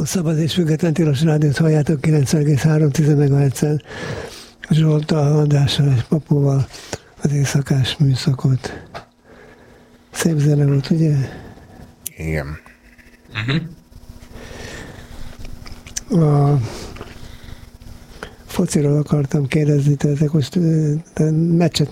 A Szabad és Független Tilos Rádiót halljátok 90,3 MHz-en. Zsolttal, Andrással és Papóval az éjszakás műszakot. Szép zene volt, ugye? Igen. A fociról akartam kérdezni, tehát most meccset